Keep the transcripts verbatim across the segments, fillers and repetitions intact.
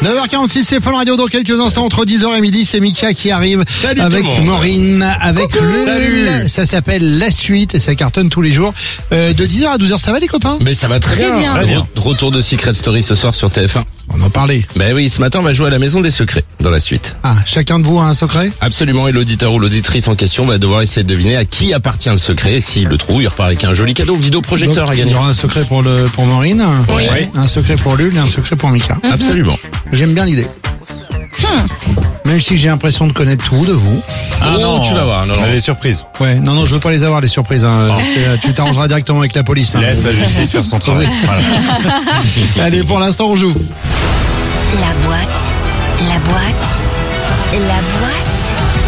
neuf heures quarante-six, c'est Fun Radio. Dans quelques instants, entre dix heures et midi, c'est Mika qui arrive. Salut avec tout le monde. Maureen, avec Coucou. le Salut. Ça s'appelle La Suite et ça cartonne tous les jours. Euh, de dix heures à douze heures, ça va les copains? Mais ça va très, Très bien. Re- bien. Retour de Secret Story ce soir sur T F un. On en parlait. Ben oui, ce matin, on va jouer à la Maison des Secrets dans la suite. Ah, chacun de vous a un secret? Absolument, et l'auditeur ou l'auditrice en question va devoir essayer de deviner à qui appartient le secret. Et s'il le trouve, il repart avec un joli cadeau vidéoprojecteur Donc, à il gagner. y aura un secret pour le pour Maureen, Oui. un secret pour Lul et un secret pour Mika. Absolument. J'aime bien l'idée. Même si j'ai l'impression de connaître tout de vous. Ah non, tu vas voir. Non, non. Les surprises. Ouais, non, non, je veux pas les avoir, les surprises. Hein. C'est, euh, tu t'arrangeras directement avec la police. Hein. Laisse la justice faire son travail. Voilà. Allez, pour l'instant, on joue. La boîte, la boîte, la boîte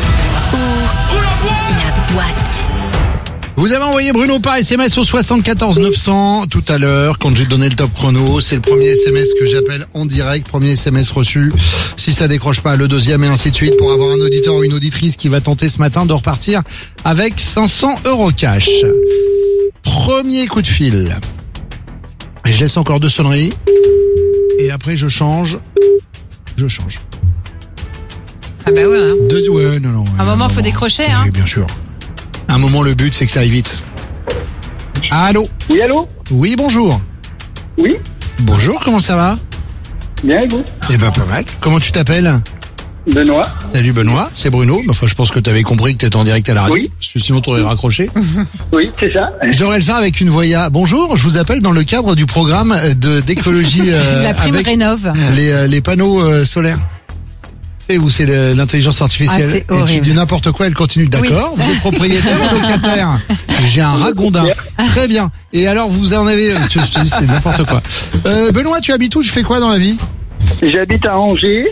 ou la boîte. Vous avez envoyé Bruno par S M S au soixante-quatorze neuf cents tout à l'heure quand j'ai donné le top chrono. C'est le premier S M S que j'appelle en direct, premier S M S reçu. Si ça décroche pas, le deuxième et ainsi de suite pour avoir un auditeur ou une auditrice qui va tenter ce matin de repartir avec cinq cents euros cash. Premier coup de fil. Je laisse encore deux sonneries et après je change. Je change. Ah bah ouais. Hein. Deux, ouais, non, non. À un moment, faut décrocher, hein. Oui, bien sûr. À un moment, le but, c'est que ça aille vite. Allô? Oui, allô? Oui, bonjour. Oui? Bonjour, comment ça va? Bien, et vous? Eh ben, pas mal. Comment tu t'appelles? Benoît? Salut Benoît, c'est Bruno. Enfin, je pense que tu avais compris que t'étais en direct à la radio. Oui. Parce que sinon, t'aurais raccroché. Oui, c'est ça. Je devrais le faire avec une voix. Bonjour, je vous appelle dans le cadre du programme de d'écologie euh, La prime avec rénove. les, euh, les panneaux euh, solaires. Et où c'est le- l'intelligence artificielle. Ah, c'est et tu horrible. dis n'importe quoi, elle continue. D'accord, vous êtes propriétaire ou locataire? J'ai un ragondin. Très bien. Et alors, vous en avez... Je je te dis, c'est n'importe quoi. Euh, Benoît, tu habites où? Tu fais quoi dans la vie? J'habite à Angers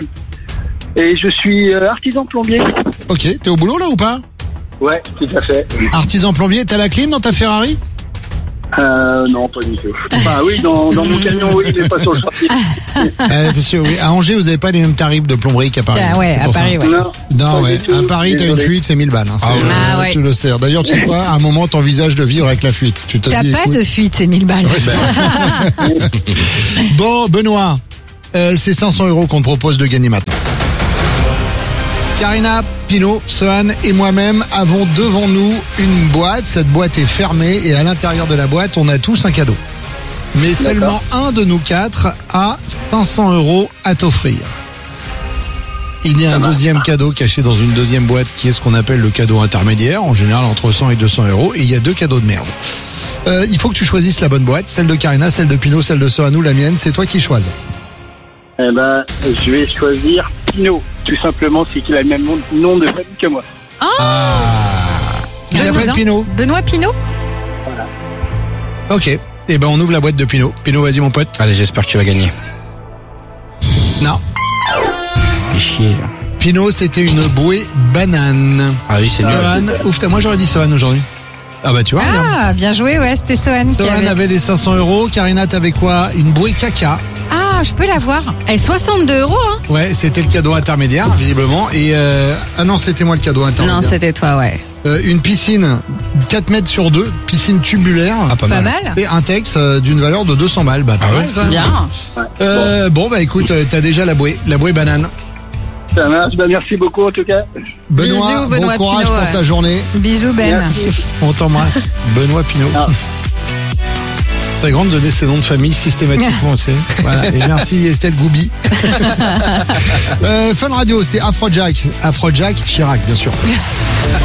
et je suis euh, artisan plombier. Ok, t'es au boulot là ou pas? Ouais, tout à fait. Artisan plombier, t'as la clim dans ta Ferrari? Euh, non, pas du tout. Enfin, oui, dans, dans mon camion, oui, il est pas sur le chantier. euh, Parce que oui, à Angers, vous avez pas les mêmes tarifs de plomberie qu'à Paris. Ah ouais, C'est à pour ça. Paris, ouais. Non, Non, pas ouais. du tout. À Paris, t'as une Désolé. fuite, c'est mille balles. Hein. C'est, ouais. euh, Ah ouais. Tu le sais. D'ailleurs, tu sais quoi? À un moment, t'envisages de vivre avec la fuite. Tu te T'as dis, pas écoute, de fuite, c'est mille balles. Bon, Benoît, euh, c'est cinq cents euros qu'on te propose de gagner maintenant. Karina, Pino, Sohan et moi-même avons devant nous une boîte. Cette boîte est fermée et à l'intérieur de la boîte, on a tous un cadeau. Mais seulement un de nous quatre a cinq cents euros à t'offrir. Il y a un deuxième cadeau caché dans une deuxième boîte qui est ce qu'on appelle le cadeau intermédiaire, en général entre cent et deux cents euros. Et il y a deux cadeaux de merde. Euh, il faut que tu choisisses la bonne boîte, celle de Karina, celle de Pino, celle de Sohan ou la mienne. C'est toi qui choisis. Eh ben, je vais choisir Pinot. Tout simplement, c'est qu'il a le même nom de famille que moi. Il Le s'appelle cousin. Pino. Benoît Pinot. Ok. Eh ben, on ouvre la boîte de Pino. Pino, vas-y, mon pote. Allez, j'espère que tu vas gagner. Non. Fais chier. Pino, c'était une bouée banane. Ah oui, c'est nul. Sohan, ouf, t'as- moi j'aurais dit Sohan aujourd'hui. Ah bah tu vois, regarde. Ah, bien joué, ouais, c'était Sohan qui Sohan avait. avait les cinq cents euros. Karina, t'avais quoi? Une bouée caca. Ah, je peux l'avoir. Elle est soixante-deux euros, hein. Ouais, c'était le cadeau intermédiaire, visiblement. Et euh, ah non, c'était moi le cadeau intermédiaire. Non, c'était toi, ouais. Euh, une piscine quatre mètres sur deux, piscine tubulaire. Ah, pas, Pas mal. mal. Et un texte euh, d'une valeur de deux cents balles. Bah, pas Ah mal, ouais quand même. Bien. Euh, bon, bah écoute, euh, t'as déjà la bouée, la bouée banane. Ça marche. Ben, merci beaucoup, en tout cas. Benoît, Bisous, Benoît bon courage Pinault, pour ouais. ta journée. Bisous, Ben. Merci. On t'embrasse. Benoît Pinault. Ah. Très grande de donner ses noms de famille systématiquement, tu sais. Voilà. Et merci Estelle Goubi. euh, Fun Radio, c'est Afrojack. Afrojack Chirac, bien sûr.